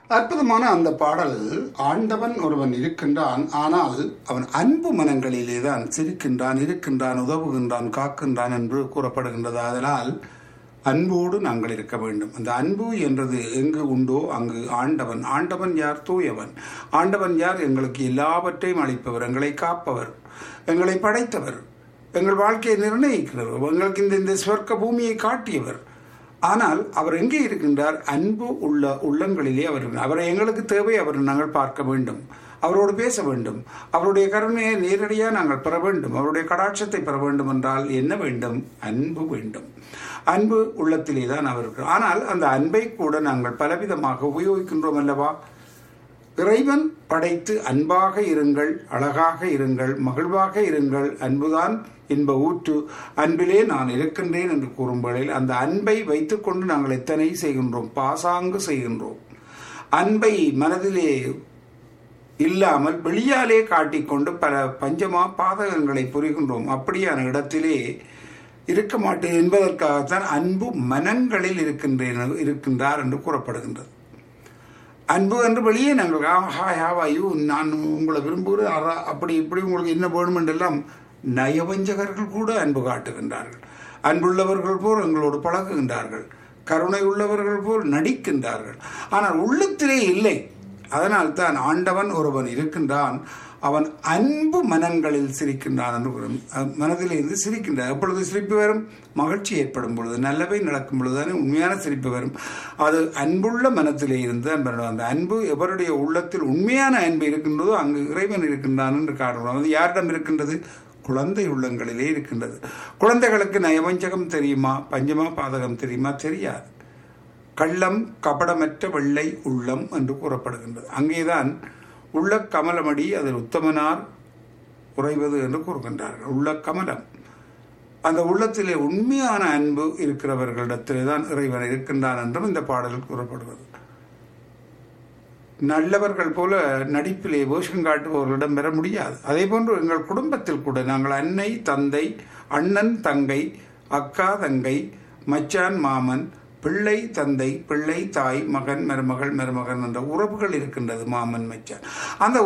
அற்புதமான அந்த பாடல். ஆண்டவன் ஒருவன் இருக்கின்றான், ஆனால் அவன் அன்பு மனங்களிலே தான் சிரிக்கின்றான், இருக்கின்றான், உதவுகின்றான், காக்கின்றான் என்று கூறப்படுகின்றது. அதனால் அன்போடு நாங்கள் இருக்க வேண்டும். அந்த அன்பு என்றது எங்கு உண்டோ அங்கு ஆண்டவன். ஆண்டவன் யார்? தூயவன். ஆண்டவன் யார்? எங்களுக்கு எல்லாவற்றையும் அளிப்பவர், எங்களை காப்பவர், எங்களை படைத்தவர், எங்கள் வாழ்க்கையை நிர்ணயிக்கிறவர், எங்களுக்கு இந்த ஸ்வர்க்க பூமியை காட்டியவர். ஆனால் அவர் எங்கே இருக்கின்றார்? அன்பு உள்ள உள்ளங்களிலே அவரை எங்களுக்கு தேவை. அவர் நாங்கள் பார்க்க வேண்டும், அவரோடு பேச வேண்டும், அவருடைய கருணையை நேரடியாக நாங்கள் பெற வேண்டும், அவருடைய கடாட்சத்தை பெற வேண்டும் என்றால் என்ன வேண்டும்? அன்பு வேண்டும். அன்பு உள்ளத்திலே தான் அவருக்கு. ஆனால் அந்த அன்பை கூட நாங்கள் பலவிதமாக உபயோகிக்கின்றோம் அல்லவா? இறைவன் படைத்து அன்பாக இருங்கள், அழகாக இருங்கள், மகிழ்வாக இருங்கள், அன்புதான் இன்ப ஊற்று, அன்பிலே நான் இருக்கின்றேன் என்று கூறும்பொழுது அந்த அன்பை வைத்துக்கொண்டு நாங்கள் எத்தனை செய்கின்றோம், பாசாங்கு செய்கின்றோம். அன்பை மனதிலே இல்லாமல் வெளியாலே காட்டிக்கொண்டு பல பஞ்சமா பாதகங்களை புரிகின்றோம். அப்படியான இடத்திலே இருக்க மாட்டேன் என்பதற்காகத்தான் அன்பு மனங்களில் இருக்கின்றார் என்று கூறப்படுகின்றது. அன்பு என்று வெளியே நாங்கள் ஹாவாயு நான் உங்களை விரும்புகிறேன், அப்படி இப்படி உங்களுக்கு என்ன வேணும் என்றெல்லாம் நயவஞ்சகர்கள் கூட அன்பு காட்டுகின்றார்கள். அன்புள்ளவர்கள் போல் எங்களோடு பழகுகின்றார்கள், கருணை உள்ளவர்கள் போல் நடிக்கின்றார்கள். ஆனால் உள்ளத்திலே இல்லை. அதனால் தான் ஆண்டவன் ஒருவன் இருக்கின்றான், அவன் அன்பு மனங்களில் சிரிக்கின்றான் என்று மனதில் இருந்து சிரிக்கின்றான். எப்பொழுது சிரிப்பு வரும்? மகிழ்ச்சி ஏற்படும் பொழுது, நல்லவை நடக்கும் பொழுதுதானே உண்மையான சிரிப்பு வரும். அது அன்புள்ள மனத்திலே இருந்து அந்த அன்பு எவருடைய உள்ளத்தில் உண்மையான அன்பு இருக்கின்றதோ அங்கு இறைவன் இருக்கின்றான் என்று காட்டுகிறோம். அது யாரிடம் இருக்கின்றது? குழந்தை உள்ளங்களிலே இருக்கின்றது. குழந்தைகளுக்கு நயவஞ்சகம் தெரியுமா? பஞ்சமா பாதகம் தெரியுமா? தெரியாது. கள்ளம் கபடமற்ற வெள்ளை உள்ளம் என்று கூறப்படுகின்றது. அங்கேதான் உள்ள கமலமடி அதில் உத்தமனார் உறைவது என்று கூறுகின்றார்கள். உள்ள கமலம், அந்த உள்ளத்திலே உண்மையான அன்பு இருக்கிறவர்களிடத்திலே தான் இறைவன் இருக்கின்றான் என்றும் இந்த பாடலில் கூறப்படுவது. நல்லவர்கள் போல நடிப்பிலே வேஷம் காட்டுபவர்களிடம் பெற முடியாது. அதே போன்று எங்கள் குடும்பத்தில் கூட நாங்கள் அன்னை தந்தை, அண்ணன் தங்கை, அக்கா தங்கை, மச்சான் மாமன், பிள்ளை தந்தை, பிள்ளை தாய், மகன் மருமகள் மருமகன் என்ற உறவுகள் இருக்கின்றது. மாமன் மச்சான், அந்த